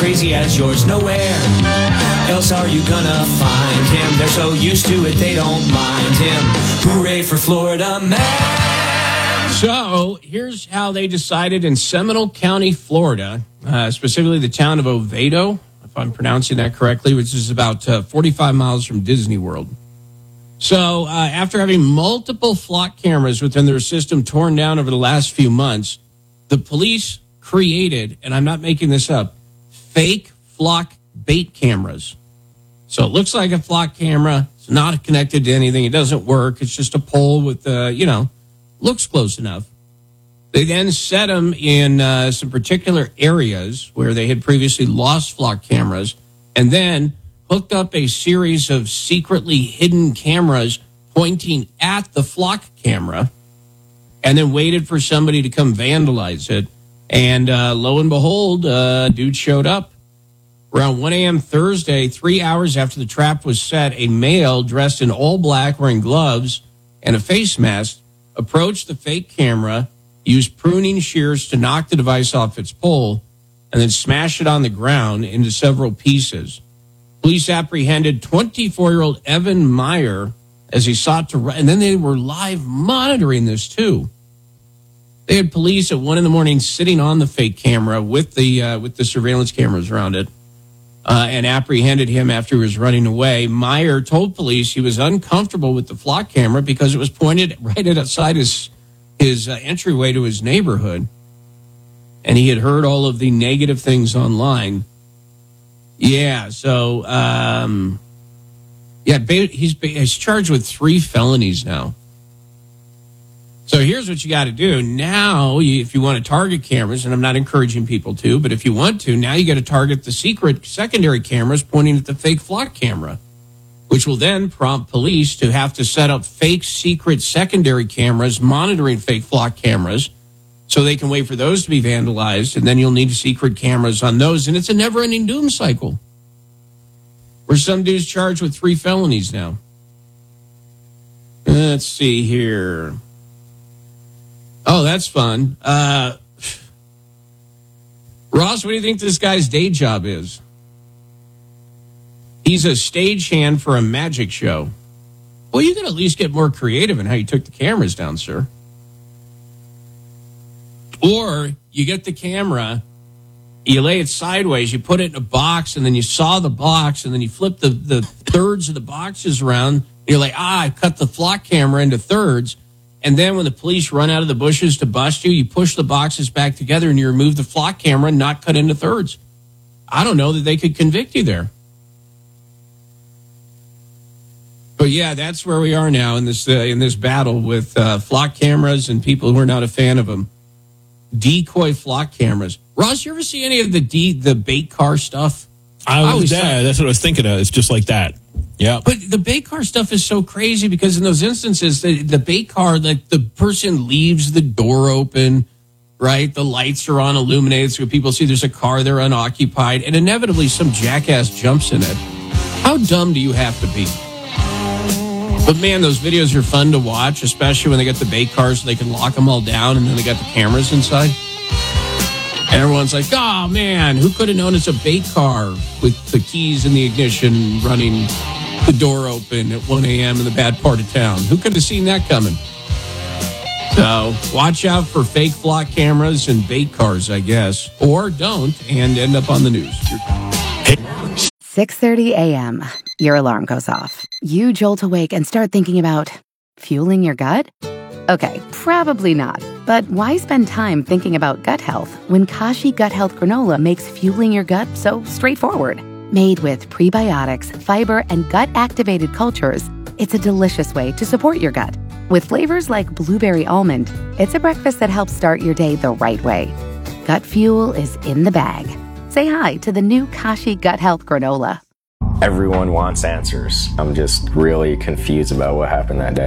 crazy as yours. Nowhere else are you gonna find him. They're so used to it, they don't mind him. Hooray for Florida man. So here's how they decided in Seminole County, Florida, specifically the town of Oviedo, if I'm pronouncing that correctly, which is about 45 miles from Disney World. So after having multiple flock cameras within their system torn down over the last few months, the police created, and I'm not making this up, fake flock bait cameras. So it looks like a flock camera. It's not connected to anything. It doesn't work. It's just a pole with, looks close enough. They then set them in some particular areas where they had previously lost flock cameras, and then hooked up a series of secretly hidden cameras pointing at the flock camera, and then waited for somebody to come vandalize it. And lo and behold, dude showed up. Around 1 a.m. Thursday, 3 hours after the trap was set, a male dressed in all black, wearing gloves and a face mask, approached the fake camera, used pruning shears to knock the device off its pole, and then smash it on the ground into several pieces. Police apprehended 24-year-old Evan Meyer as he sought to run, and then they were live monitoring this too. They had police at 1 a.m. sitting on the fake camera with the surveillance cameras around it, and apprehended him after he was running away. Meyer told police he was uncomfortable with the flock camera because it was pointed right outside his entryway to his neighborhood, and he had heard all of the negative things online. Yeah, so he's charged with 3 felonies now. So here's what you got to do. Now, if you want to target cameras, and I'm not encouraging people to, but if you want to, now you got to target the secret secondary cameras pointing at the fake flock camera, which will then prompt police to have to set up fake secret secondary cameras monitoring fake flock cameras so they can wait for those to be vandalized, and then you'll need secret cameras on those, and it's a never-ending doom cycle where some dude's charged with 3 felonies now. Let's see here. Oh, that's fun. Ross, what do you think this guy's day job is? He's a stagehand for a magic show. Well, you can at least get more creative in how you took the cameras down, sir. Or you get the camera, you lay it sideways, you put it in a box, and then you saw the box, and then you flip the thirds of the boxes around. And you're like, I cut the flock camera into thirds. And then when the police run out of the bushes to bust you, you push the boxes back together and you remove the flock camera and not cut into thirds. I don't know that they could convict you there. But yeah, that's where we are now in this battle with flock cameras and people who are not a fan of them. Decoy flock cameras. Ross, you ever see any of the bait car stuff? I was there. That's what I was thinking of. It's just like that. Yeah. But the bait car stuff is so crazy because in those instances, the bait car, like the person leaves the door open, right? The lights are on, illuminated, so people see there's a car there unoccupied, and inevitably some jackass jumps in it. How dumb do you have to be? But man, those videos are fun to watch, especially when they get the bait cars so they can lock them all down and then they got the cameras inside. And everyone's like, oh man, who could have known it's a bait car with the keys in the ignition running the door open at 1 a.m. in the bad part of town? Who could have seen that coming? So watch out for fake flock cameras and bait cars, I guess. Or don't and end up on the news. 6:30 a.m. Your alarm goes off. You jolt awake and start thinking about fueling your gut? Okay, probably not. But why spend time thinking about gut health when Kashi Gut Health Granola makes fueling your gut so straightforward? Made with prebiotics, fiber, and gut-activated cultures, it's a delicious way to support your gut. With flavors like blueberry almond, it's a breakfast that helps start your day the right way. Gut fuel is in the bag. Say hi to the new Kashi Gut Health Granola. Everyone wants answers. I'm just really confused about what happened that day.